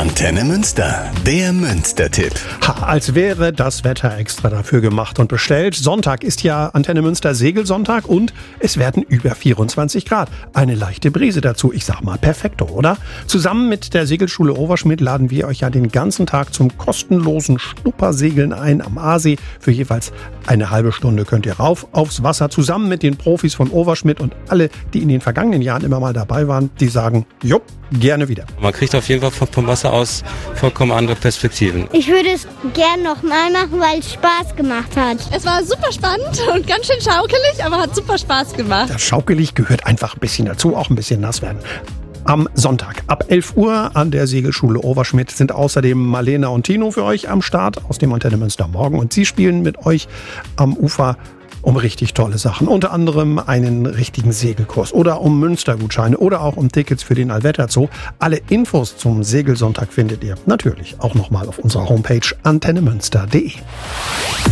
Antenne Münster, der Münster-Tipp. Als wäre das Wetter extra dafür gemacht und bestellt. Sonntag ist ja Antenne Münster Segelsonntag und es werden über 24 Grad. Eine leichte Brise dazu. Ich sag mal perfekto, oder? Zusammen mit der Segelschule Overschmidt laden wir euch ja den ganzen Tag zum kostenlosen Schnuppersegeln ein am Aasee. Für jeweils eine halbe Stunde könnt ihr rauf aufs Wasser. Zusammen mit den Profis von Overschmidt und alle, die in den vergangenen Jahren immer mal dabei waren, die sagen, jupp, gerne wieder. Man kriegt auf jeden Fall vom Wasser aus vollkommen andere Perspektiven. Ich würde es gern nochmal machen, weil es Spaß gemacht hat. Es war super spannend und ganz schön schaukelig, aber hat super Spaß gemacht. Das schaukelig gehört einfach ein bisschen dazu, auch ein bisschen nass werden. Am Sonntag ab 11 Uhr an der Segelschule Overschmidt sind außerdem Marlena und Tino für euch am Start aus dem Antenne Münster Morgen. Und sie spielen mit euch am Ufer um richtig tolle Sachen. Unter anderem einen richtigen Segelkurs oder um Münstergutscheine oder auch um Tickets für den Allwetter Zoo. Alle Infos zum Segelsonntag findet ihr natürlich auch nochmal auf unserer Homepage antennemünster.de.